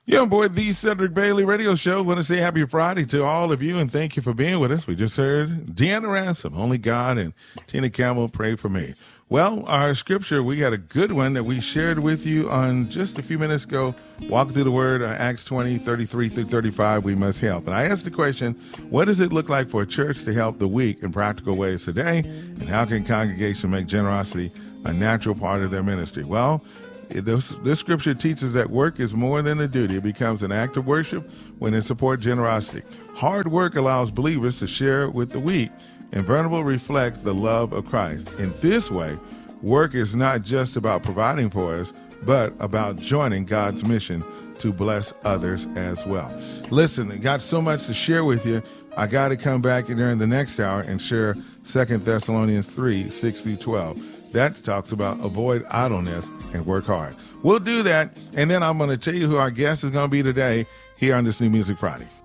Yeah, on board the Cedric Bailey Radio Show. Want to say happy Friday to all of you, and thank you for being with us. We just heard Deanna Ransom, Only God, and Tina Campbell, Pray For Me. Well, our scripture, we got a good one that we shared with you on just a few minutes ago. Walk through the word, Acts 20, 33 through 35, we must help. And I asked the question, what does it look like for a church to help the weak in practical ways today? And how can congregation make generosity a natural part of their ministry? Well, this scripture teaches that work is more than a duty. It becomes an act of worship when it supports generosity. Hard work allows believers to share with the weak, and vulnerable reflects the love of Christ. In this way, work is not just about providing for us, but about joining God's mission to bless others as well. Listen, I got so much to share with you. I got to come back during the next hour and share 2 Thessalonians 3, 6 through 12. That talks about avoid idleness and work hard. We'll do that, and then I'm going to tell you who our guest is going to be today here on this New Music Friday.